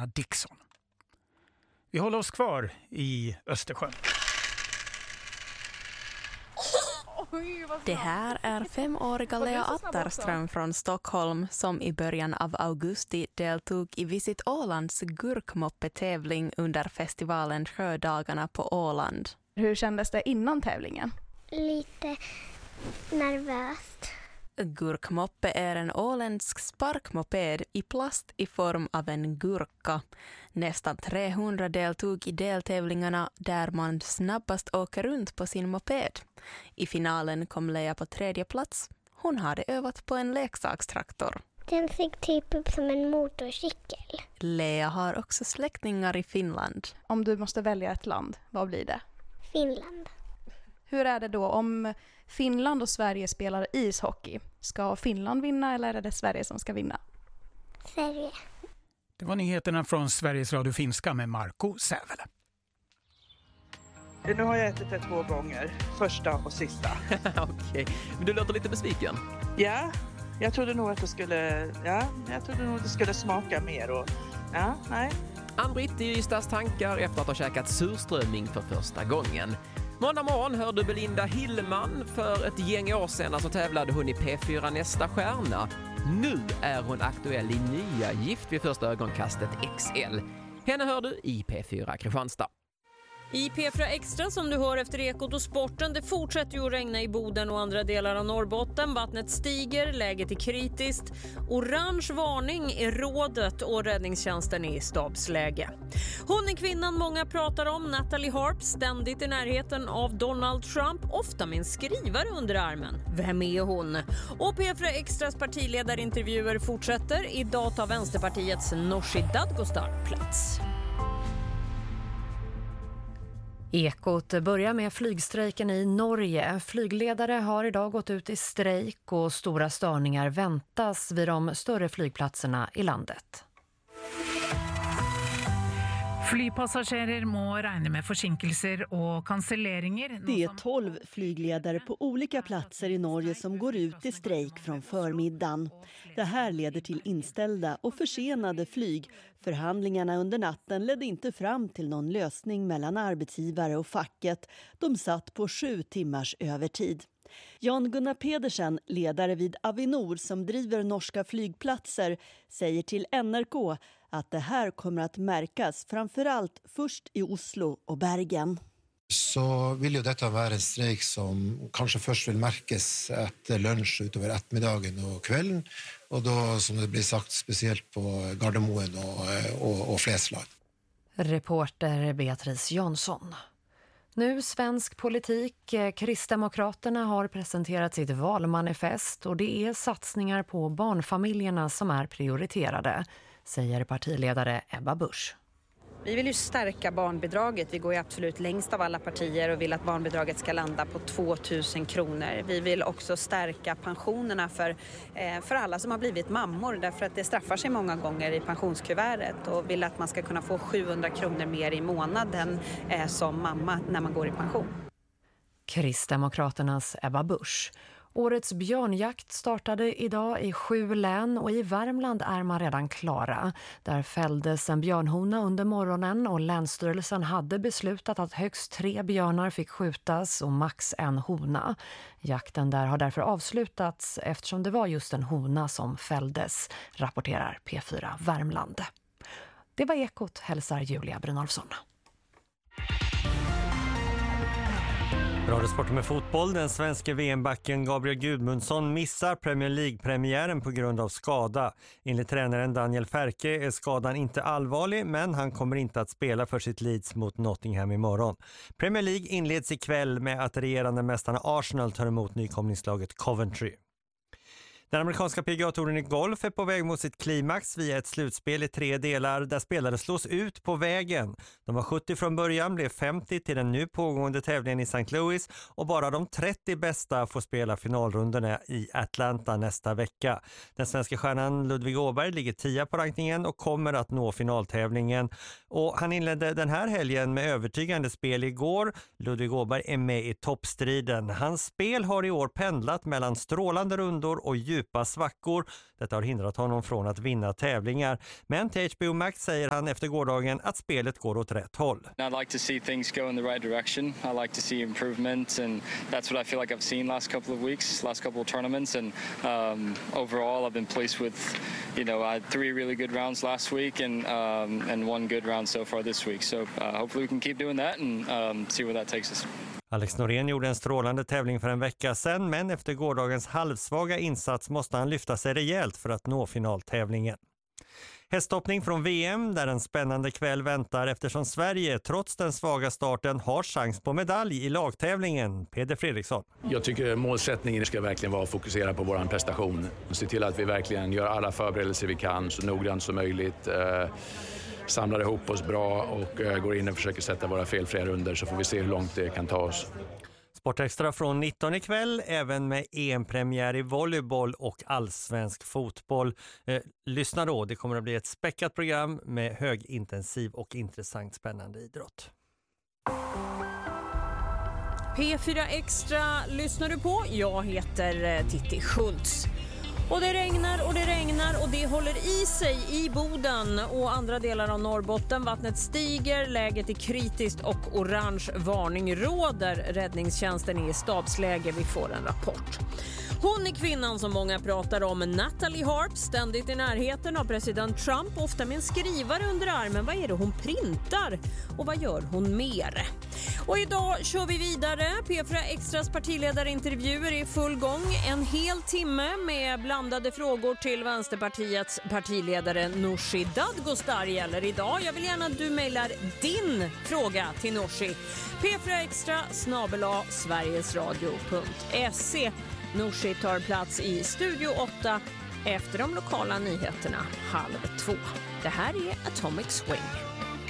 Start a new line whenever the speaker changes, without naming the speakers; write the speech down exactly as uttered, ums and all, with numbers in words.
Anna Dixon. Vi håller oss kvar i Östersjön.
Det här är femåriga Lea Atterström från Stockholm som i början av augusti deltog i Visit Ålands gurkmoppetävling under festivalen Sjödagarna på Åland.
Hur kändes det innan tävlingen?
Lite nervöst.
Gurkmoppe är en åländsk sparkmoped i plast i form av en gurka. Nästan trehundra deltog i deltävlingarna där man snabbast åker runt på sin moped. I finalen kom Lea på tredje plats. Hon hade övat på en leksakstraktor.
Den såg typ upp som en motorcykel.
Lea har också släktingar i Finland.
Om du måste välja ett land, vad blir det?
Finland.
Hur är det då om Finland och Sverige spelar ishockey? Ska Finland vinna eller är det Sverige som ska vinna?
Sverige.
Det var nyheterna från Sveriges Radio Finska med Marco Sävele.
Nu har jag ätit det två gånger, första och sista.
Okej, men du låter lite besviken.
Ja, jag trodde nog att det skulle, ja, jag trodde nog att det skulle smaka mer och ja, nej.
Ann-Britt i Ystads tankar efter att ha käkat surströmming för första gången. Måndag morgon hörde Belinda Hillman. För ett gäng år sedan så tävlade hon i P fyra Nästa stjärna. Nu är hon aktuell i nya Gift vid första ögonkastet X L. Henne hör du i P fyra Kristianstad.
I P fyra Extra som du hör efter Ekot och sporten, det fortsätter ju att regna i Boden och andra delar av Norrbotten. Vattnet stiger, läget är kritiskt. Orange varning är rådet och räddningstjänsten är i stabsläge. Hon är kvinnan många pratar om, Natalie Harp, ständigt i närheten av Donald Trump, ofta med en skrivare under armen. Vem är hon? Och P fyra Extras partiledarintervjuer fortsätter. Idag tar Vänsterpartiets Nooshi Dadgostar plats. Ekot börjar med flygstrejken i Norge. Flygledare har idag gått ut i strejk och stora störningar väntas vid de större flygplatserna i landet.
Flypassasjerer må regne med forsinkelser och cancelleringar.
Det är tolv flygledare på olika platser i Norge som går ut i strejk från förmiddagen. Det här leder till inställda och försenade flyg. Förhandlingarna under natten ledde inte fram till någon lösning mellan arbetsgivare och facket. De satt på sju timmars övertid. Jan Gunnar Pedersen, ledare vid Avinor som driver norska flygplatser, säger till N R K att det här kommer att märkas framförallt först i Oslo och Bergen.
Så vill ju detta vara en strejk som kanske först vill märkas efter lunch utöver eftermiddagen och kvällen. Och då, som det blir sagt, speciellt på Gardermoen och, och, och Flesland.
Reporter Beatrice Jonsson. Nu svensk politik. Kristdemokraterna har presenterat sitt valmanifest och det är satsningar på barnfamiljerna som är prioriterade, säger partiledare Ebba Busch.
Vi vill ju stärka barnbidraget. Vi går ju absolut längst av alla partier och vill att barnbidraget ska landa på två tusen kronor. Vi vill också stärka pensionerna för, eh, för alla som har blivit mammor, därför att det straffar sig många gånger i pensionskuvertet, och vill att man ska kunna få sjuhundra kronor mer i månaden eh, som mamma när man går i pension.
Kristdemokraternas Ebba Busch. Årets björnjakt startade idag i sju län och i Värmland är man redan klara. Där fälldes en björnhona under morgonen och länsstyrelsen hade beslutat att högst tre björnar fick skjutas och max en hona. Jakten där har därför avslutats eftersom det var just en hona som fälldes, rapporterar P fyra Värmland. Det var Ekot, hälsar Julia Brynolfsson.
Radiosporten med fotboll. Den svenska V M-backen Gabriel Gudmundsson missar Premier League-premiären på grund av skada. Enligt tränaren Daniel Färke är skadan inte allvarlig, men han kommer inte att spela för sitt Leeds mot Nottingham imorgon. Premier League inleds ikväll med att regerande mästarna Arsenal tar emot nykomlingslaget Coventry. Den amerikanska P G A-touren i golf är på väg mot sitt klimax via ett slutspel i tre delar där spelare slås ut på vägen. De var sjuttio från början, blev femtio till den nu pågående tävlingen i Saint Louis och bara de trettio bästa får spela finalrundorna i Atlanta nästa vecka. Den svenska stjärnan Ludvig Åberg ligger tia på rankingen och kommer att nå finaltävlingen. Och han inledde den här helgen med övertygande spel igår. Ludvig Åberg är med i toppstriden. Hans spel har i år pendlat mellan strålande rundor och djup djupa svackor. Detta har hindrat honom från att vinna tävlingar. Men till H B O Max säger han efter gårdagen att spelet går åt rätt håll.
I'd like to see things go in the right direction. I like to see improvement, and that's what I feel like I've seen last couple of weeks, last couple of tournaments, and um, overall I've been pleased with, you know, I had three really good rounds last week and um, and one good round so far this week. So uh, hopefully we can keep doing that and um, see where that takes us.
Alex Norén gjorde en strålande tävling för en vecka sedan, men efter gårdagens halvsvaga insats måste han lyfta sig rejält för att nå finaltävlingen. Hästhoppning från V M där en spännande kväll väntar eftersom Sverige trots den svaga starten har chans på medalj i lagtävlingen. Peder Fredriksson.
Jag tycker målsättningen ska verkligen vara att fokusera på vår prestation. Se till att vi verkligen gör alla förberedelser vi kan så noggrant som möjligt. Eh, samlar ihop oss bra och eh, går in och försöker sätta våra felfria runder så får vi se hur långt det kan ta oss.
Sportextra från nitton ikväll, även med E M-premiär i volleyboll och allsvensk fotboll. Eh, lyssna då, det kommer att bli ett späckat program med högintensiv och intressant spännande idrott.
P fyra Extra lyssnar du på. Jag heter Titti Schultz. Och det regnar och det regnar och det håller i sig i Boden och andra delar av Norrbotten. Vattnet stiger, läget är kritiskt och orange varning råder. Räddningstjänsten är i stabsläge, vi får en rapport. Hon är kvinnan som många pratar om, Natalie Harp, ständigt i närheten av president Trump, ofta med en skrivare under armen. Vad är det hon printar och vad gör hon mer? Och idag kör vi vidare. P fyra Extras partiledarintervjuer är i full gång. En hel timme med blandade frågor till Vänsterpartiets partiledare Nooshi Dadgostar gäller idag. Jag vill gärna att du mejlar din fråga till Nooshi. P fyra Extra snabel-a sverigesradio punkt se. Nooshi tar plats i Studio åtta efter de lokala nyheterna halv två. Det här är Atomic Swing.